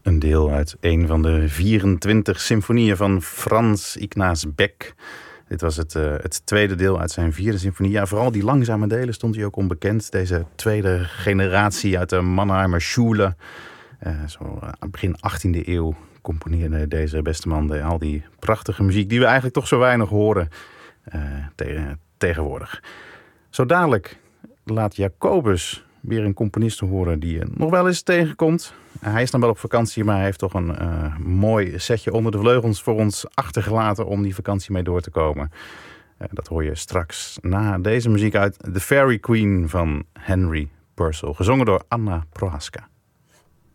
Een deel uit een van de 24 symfonieën van Frans Ignaz Beck. Dit was het tweede deel uit zijn vierde symfonie. Ja, vooral die langzame delen stond hij ook onbekend. Deze tweede generatie uit de Mannheimer Schule. Zo aan begin 18e eeuw componeerde deze beste man al die prachtige muziek die we eigenlijk toch zo weinig horen tegenwoordig. Zo dadelijk laat Jacobus weer een componist horen die je nog wel eens tegenkomt. Hij is dan wel op vakantie, maar hij heeft toch een mooi setje onder de vleugels voor ons achtergelaten om die vakantie mee door te komen. Dat hoor je straks na deze muziek uit The Fairy Queen van Henry Purcell, gezongen door Anna Prohaska.